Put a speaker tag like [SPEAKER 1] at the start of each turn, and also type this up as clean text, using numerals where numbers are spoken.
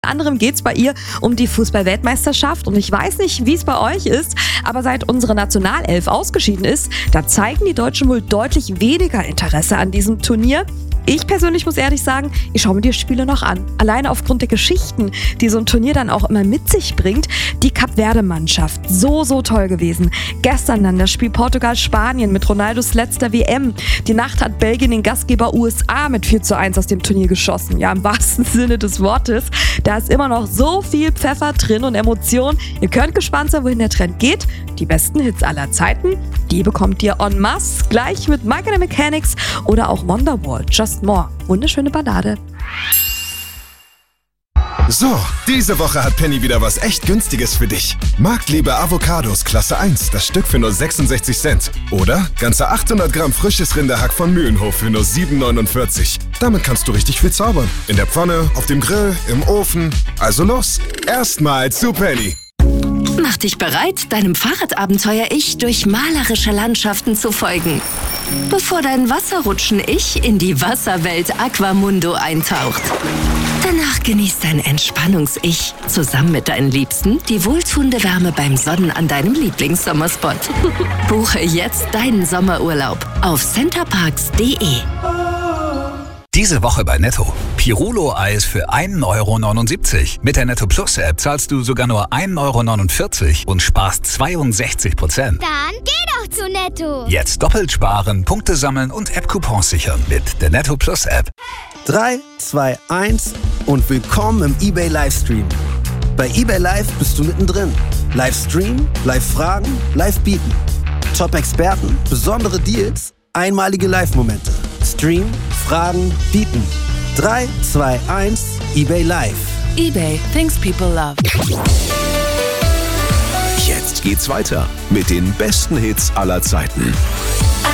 [SPEAKER 1] Anderem geht es bei ihr um die Fußball-Weltmeisterschaft und ich weiß nicht, wie es bei euch ist, aber seit unsere Nationalelf ausgeschieden ist, da zeigen die Deutschen wohl deutlich weniger Interesse an diesem Turnier. Ich persönlich muss ehrlich sagen, ich schaue mir die Spiele noch an. Alleine aufgrund der Geschichten, die so ein Turnier dann auch immer mit sich bringt. Die Kap-Verde-Mannschaft, so toll gewesen. Gestern dann das Spiel Portugal-Spanien mit Ronaldos letzter WM. Die Nacht hat Belgien den Gastgeber USA mit 4:1 aus dem Turnier geschossen. Ja, im wahrsten Sinne des Wortes. Da ist immer noch so viel Pfeffer drin und Emotion. Ihr könnt gespannt sein, wohin der Trend geht. Die besten Hits aller Zeiten, die bekommt ihr en masse. Gleich mit My Chemical Mechanics oder auch Wonderwall, Just More. Wunderschöne Ballade.
[SPEAKER 2] So, diese Woche hat Penny wieder was echt Günstiges für dich. Marktliebe Avocados Klasse 1, das Stück für nur 66 Cent. Oder ganze 800 Gramm frisches Rinderhack von Mühlenhof für nur 7,49. Damit kannst du richtig viel zaubern. In der Pfanne, auf dem Grill, im Ofen. Also los, erstmal zu Penny.
[SPEAKER 3] Mach dich bereit, deinem Fahrradabenteuer-Ich durch malerische Landschaften zu folgen. Bevor dein Wasserrutschen-Ich in die Wasserwelt Aquamundo eintaucht. Danach genießt dein Entspannungs-Ich zusammen mit deinen Liebsten die wohltuende Wärme beim Sonnen an deinem Lieblingssommerspot. Buche jetzt deinen Sommerurlaub auf centerparks.de.
[SPEAKER 4] Diese Woche bei Netto. Pirulo-Eis für 1,79 €. Mit der Netto Plus App zahlst du sogar nur 1,49 € und sparst 62%.
[SPEAKER 5] Dann geh doch zu Netto.
[SPEAKER 4] Jetzt doppelt sparen, Punkte sammeln und App-Coupons sichern mit der Netto Plus App.
[SPEAKER 6] 3, 2, 1 und willkommen im eBay Livestream. Bei eBay Live bist du mittendrin. Livestream, Live-Fragen, Live-Bieten. Top-Experten, besondere Deals, einmalige Live-Momente. Stream, Fragen, Bieten. 3, 2, 1, eBay Live.
[SPEAKER 3] eBay, things people love.
[SPEAKER 7] Jetzt geht's weiter mit den besten Hits aller Zeiten.